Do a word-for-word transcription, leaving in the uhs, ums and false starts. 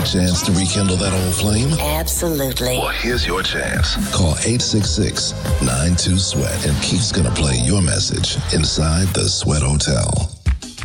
a chance to rekindle that old flame? Absolutely. Well, here's your chance. Call eight six six, nine two, SWEAT and Keith's going to play your message inside the Sweat Hotel.